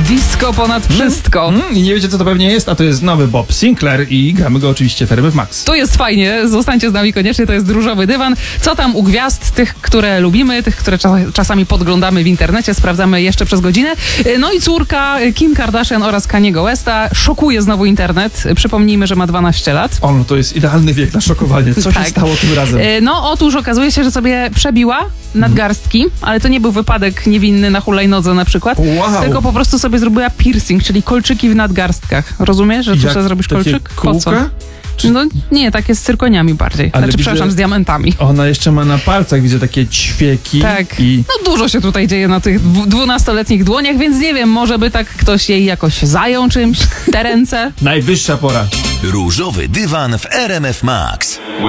Disco ponad wszystko. I nie wiecie, co to pewnie jest, a to jest nowy Bob Sinclair i gramy go oczywiście w RMF Max. To jest fajnie, zostańcie z nami koniecznie, to jest Różowy Dywan. Co tam u gwiazd, tych, które lubimy, tych, które czasami podglądamy w internecie, sprawdzamy jeszcze przez godzinę. No i córka Kim Kardashian oraz Kaniego Westa szokuje znowu internet. Przypomnijmy, że ma 12 lat. O, no to jest idealny wiek na szokowanie. Co się stało tym razem? No otóż okazuje się, że sobie przebiła nadgarstki, ale to nie był wypadek niewinny na hulajnodze na przykład, tylko po prostu sobie zrobiła piercing, czyli kolczyki w nadgarstkach. Rozumiesz, że tu sobie zrobisz kolczyk? Po co? No nie, takie z cyrkoniami bardziej. Ale przepraszam, z diamentami. Ona jeszcze ma na palcach, widzę takie ćwieki. Tak. No dużo się tutaj dzieje na tych 12-letnich dłoniach, więc nie wiem, może by tak ktoś jej jakoś zajął czymś, te ręce. Najwyższa pora. Różowy Dywan w RMF Max.